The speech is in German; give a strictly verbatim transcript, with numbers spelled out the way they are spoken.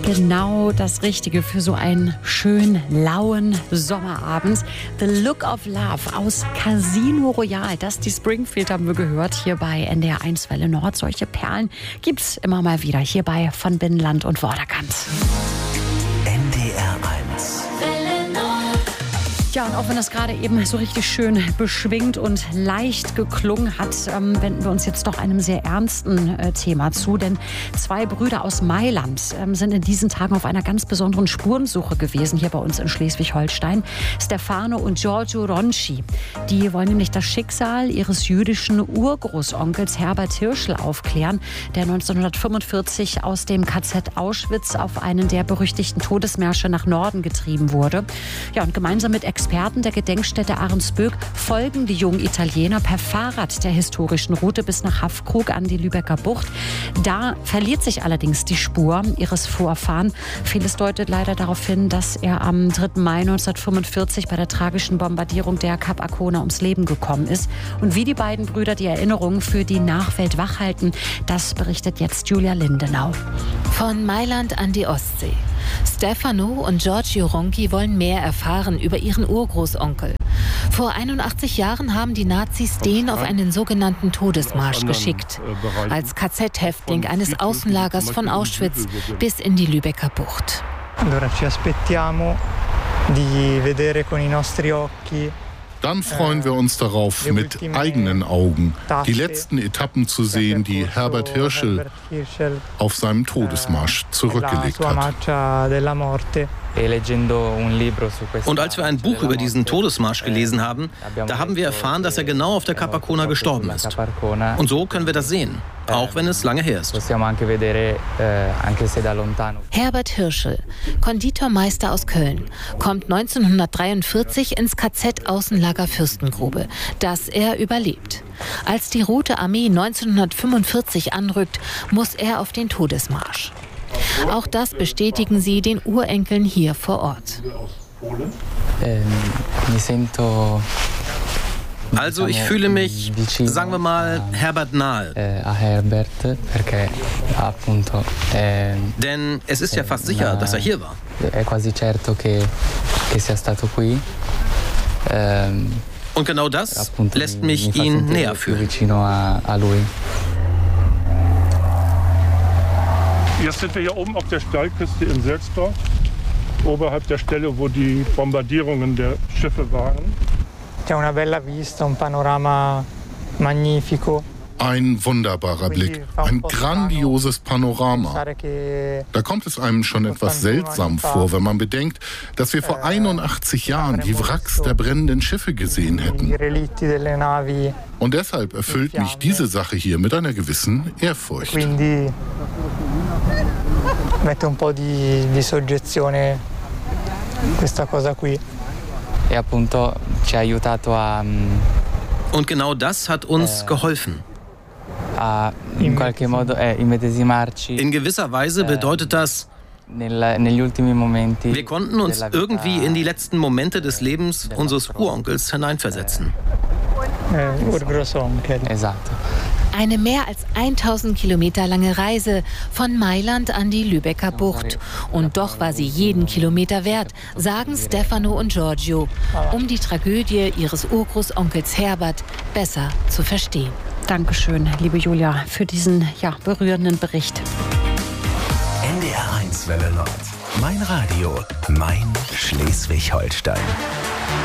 genau das Richtige für so einen schönen, lauen Sommerabend. The Look of Love aus Casino Royale. Dusty Springfield haben wir gehört hier bei N D R eins Welle Nord. Solche Perlen gibt's immer mal wieder hier bei Von Binnenland und Vorderkant. N D R eins. Ja, und auch wenn das gerade eben so richtig schön beschwingt und leicht geklungen hat, ähm, wenden wir uns jetzt doch einem sehr ernsten äh, Thema zu. Denn zwei Brüder aus Mailand ähm, sind in diesen Tagen auf einer ganz besonderen Spurensuche gewesen, hier bei uns in Schleswig-Holstein. Stefano und Giorgio Ronchi. Die wollen nämlich das Schicksal ihres jüdischen Urgroßonkels Herbert Hirschl aufklären, der neunzehnhundertfünfundvierzig aus dem K Z Auschwitz auf einen der berüchtigten Todesmärsche nach Norden getrieben wurde. Ja, und gemeinsam mit Experten der Gedenkstätte Ahrensböck folgen die jungen Italiener per Fahrrad der historischen Route bis nach Haffkrug an die Lübecker Bucht. Da verliert sich allerdings die Spur ihres Vorfahren. Vieles deutet leider darauf hin, dass er am dritten Mai neunzehnhundertfünfundvierzig bei der tragischen Bombardierung der Kap Arkona ums Leben gekommen ist. Und wie die beiden Brüder die Erinnerungen für die Nachwelt wachhalten, das berichtet jetzt Julia Lindenau. Von Mailand an die Ostsee. Stefano und Giorgio Ronchi wollen mehr erfahren über ihren Urgroßonkel. Vor einundachtzig Jahren haben die Nazis den auf einen sogenannten Todesmarsch geschickt. Als K Z-Häftling eines Außenlagers von Auschwitz bis in die Lübecker Bucht. Allora ci aspettiamo di vedere con i nostri occhi. Dann freuen wir uns darauf, mit eigenen Augen die letzten Etappen zu sehen, die Herbert Hirschl auf seinem Todesmarsch zurückgelegt hat. Und als wir ein Buch über diesen Todesmarsch gelesen haben, da haben wir erfahren, dass er genau auf der Kap Arkona gestorben ist. Und so können wir das sehen, auch wenn es lange her ist. Herbert Hirschl, Konditormeister aus Köln, kommt neunzehnhundertdreiundvierzig ins K Z-Außenlager Fürstengrube, das er überlebt. Als die Rote Armee neunzehnhundertfünfundvierzig anrückt, muss er auf den Todesmarsch. Auch das bestätigen sie den Urenkeln hier vor Ort. Also ich fühle mich, sagen wir mal, Herbert nahe. Denn es ist ja fast sicher, dass er hier war. Und genau das lässt mich ihn näher fühlen. Jetzt sind wir hier oben auf der Steilküste in Sölsdorf, oberhalb der Stelle, wo die Bombardierungen der Schiffe waren. C'è una bella vista, un panorama magnifico. Ein wunderbarer Blick, ein grandioses Panorama. Da kommt es einem schon etwas seltsam vor, wenn man bedenkt, dass wir vor einundachtzig Jahren die Wracks der brennenden Schiffe gesehen hätten. Und deshalb erfüllt mich diese Sache hier mit einer gewissen Ehrfurcht. Quindi mette un po' di, di soggezione questa cosa qui. E appunto ci ha aiutato a. Und genau das hat uns geholfen. In qualche modo immedesimarci. In gewisser Weise bedeutet das, wir konnten uns irgendwie in die letzten Momente des Lebens unseres Uronkels hineinversetzen. Eine mehr als tausend Kilometer lange Reise von Mailand an die Lübecker Bucht. Und doch war sie jeden Kilometer wert, sagen Stefano und Giorgio, um die Tragödie ihres Urgroßonkels Herbert besser zu verstehen. Dankeschön, liebe Julia, für diesen ja, berührenden Bericht. N D R eins Welle Nord. Mein Radio, mein Schleswig-Holstein.